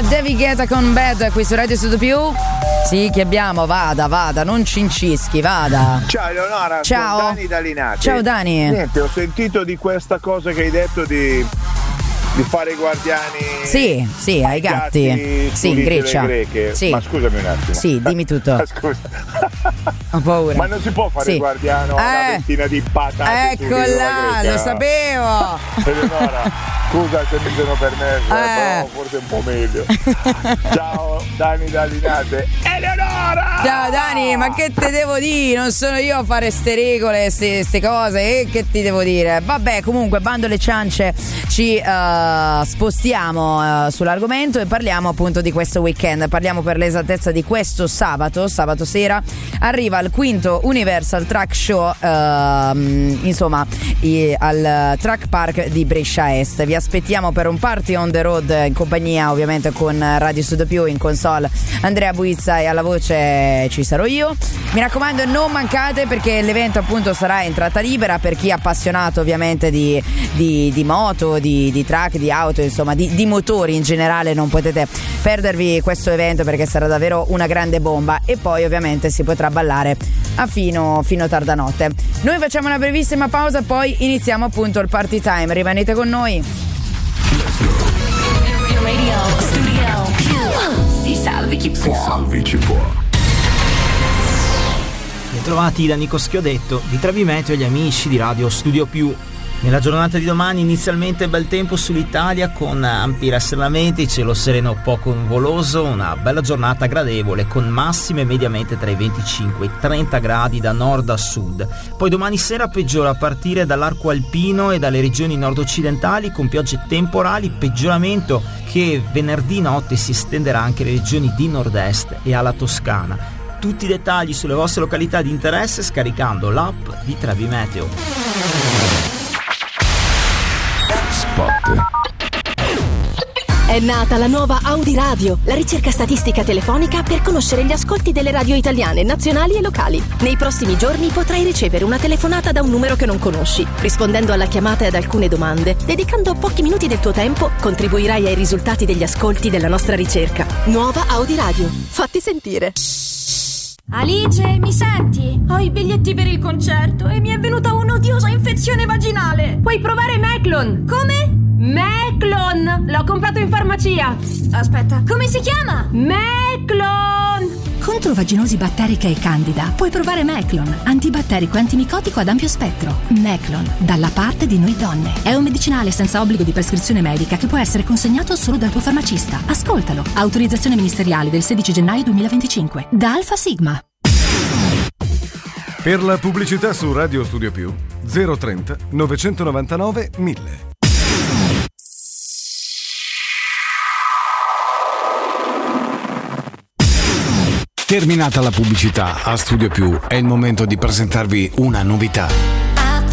David Guetta con Bad qui su Radio Studio Più. Sì, che abbiamo? Vada, non ci incischi, vada. Ciao Eleonora, ciao. Sono Dani da Linate. Ciao Dani. Niente, ho sentito di questa cosa che hai detto di fare i guardiani. Sì, ai gatti. Sì, in Grecia. Sì. Ma scusami un attimo. Sì, dimmi tutto. Scusa. Ho paura. Ma non si può fare il guardiano a una ventina di patate. Ecco là, lo sapevo. Eleonora, scusa se mi sono permesso, però forse un po' meglio. Ciao Dani da Linate. Eleonora! Ciao Dani, ma che te devo dire? Non sono io a fare ste regole, ste cose, che ti devo dire? Vabbè, comunque, bando le ciance, ci spostiamo sull'argomento e parliamo appunto di questo weekend. Parliamo per l'esattezza di questo sabato sera, arriva il quinto Universal Track Show, insomma, al Track Park di Brescia Est. Vi aspettiamo per un party on the road in compagnia ovviamente con Radio Studio Più, in console Andrea Buizza e alla voce ci sarò io. Mi raccomando, non mancate, perché l'evento appunto sarà entrata libera per chi è appassionato ovviamente di moto, di track, di auto, insomma di motori in generale. Non potete perdervi questo evento perché sarà davvero una grande bomba, e poi ovviamente si potrà ballare a fino tarda notte. Noi facciamo una brevissima pausa, poi iniziamo appunto il party time. Rimanete con noi. Radio Studio Più. Si salvi chi può. Bentrovati da Nico Schiodetto di Trevi Meteo e gli amici di Radio Studio Più. Nella giornata di domani inizialmente bel tempo sull'Italia con ampi rastrellamenti, cielo sereno poco nuvoloso, una bella giornata gradevole con massime mediamente tra i 25 e i 30 gradi da nord a sud. Poi domani sera peggiora a partire dall'arco alpino e dalle regioni nord-occidentali con piogge temporali, peggioramento che venerdì notte si estenderà anche alle regioni di nord-est e alla Toscana. Tutti i dettagli sulle vostre località di interesse scaricando l'app di Trevi Meteo. È nata la nuova Audi Radio, la ricerca statistica telefonica per conoscere gli ascolti delle radio italiane, nazionali e locali. Nei prossimi giorni potrai ricevere una telefonata da un numero che non conosci. Rispondendo alla chiamata e ad alcune domande, dedicando pochi minuti del tuo tempo, contribuirai ai risultati degli ascolti della nostra ricerca. Nuova Audi Radio. Fatti sentire. Alice, mi senti? Ho i biglietti per il concerto e mi è venuta un'odiosa infezione vaginale. Puoi provare Meclon. Come? Meclon! L'ho comprato in farmacia. Aspetta, come si chiama? Meclon! Contro vaginosi batterica e candida puoi provare Meclon, antibatterico e antimicotico ad ampio spettro. Meclon, dalla parte di noi donne. È un medicinale senza obbligo di prescrizione medica che può essere consegnato solo dal tuo farmacista. Ascoltalo. Autorizzazione ministeriale del 16 gennaio 2025. Da Alfa Sigma. Per la pubblicità su Radio Studio Più 030 999 1000. Terminata la pubblicità, a Studio Più è il momento di presentarvi una novità.